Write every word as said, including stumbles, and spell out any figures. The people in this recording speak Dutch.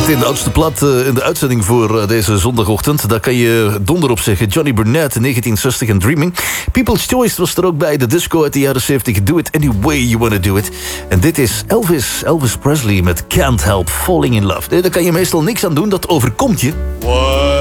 Meteen de oudste plaat uh, in de uitzending voor uh, deze zondagochtend. Daar kan je donder op zeggen. Johnny Burnett in negentien zestig en Dreaming. People's Choice was er ook bij. De disco uit de jaren zeventig. Do it any way you wanna do it. En dit is Elvis, Elvis Presley met Can't Help Falling in Love. Nee, daar kan je meestal niks aan doen. Dat overkomt je.